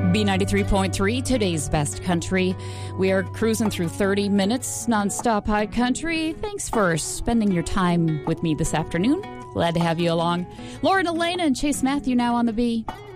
B93.3, today's best country. We are cruising through 30 minutes nonstop high country. Thanks for spending your time with me this afternoon. Glad to have you along. Lauren Elena and Chase Matthew now on the B.